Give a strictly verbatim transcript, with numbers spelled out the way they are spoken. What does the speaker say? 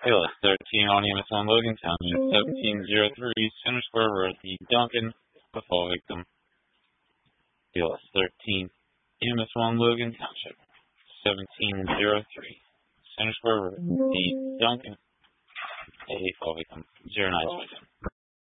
A L S thirteen on E M S one Logan Town, seventeen oh three Center Square Road, the Duncan, the fall victim. A L S thirteen, E M S one Logan Township, seventeen oh three Center Square Road, the Duncan, a fall victim, zero nine twenty-seven.